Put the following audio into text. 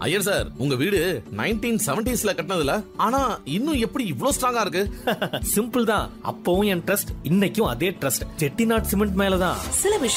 Iyer sir, உங்க வீடு 1970s கட்டினதுல ஆனா இன்னும் எப்படி இவ்ளோ ஸ்ட்ராங்கா இருக்கு? சிம்பிள் தான். அப்பவும் என் ட்ரஸ்ட், இன்னைக்கும் அதே ட்ரஸ்ட். செட்டிநாட் சிமெண்ட் மேலதான். சில விஷயம்